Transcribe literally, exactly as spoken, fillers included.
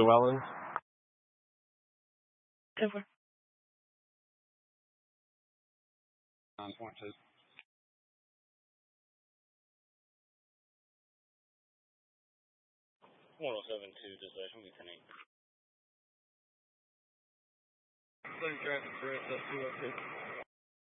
Llewellyn. Over. nine point two. one oh seven two dispatch, we ten eight. Clear traffic for us up two oh two.